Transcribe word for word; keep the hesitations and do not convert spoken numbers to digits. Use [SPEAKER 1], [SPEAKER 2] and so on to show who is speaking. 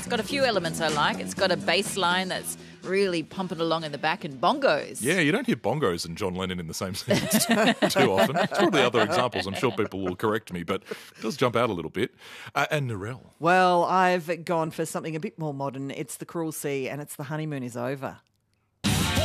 [SPEAKER 1] It's got a few elements I like. It's got a bass line that's really pumping along in the back and bongos.
[SPEAKER 2] Yeah, you don't hear bongos and John Lennon in the same sentence too often. There's probably other examples. I'm sure people will correct me, but it does jump out a little bit. Uh, and Narelle.
[SPEAKER 3] Well, I've gone for something a bit more modern. It's The Cruel Sea and it's The Honeymoon Is Over.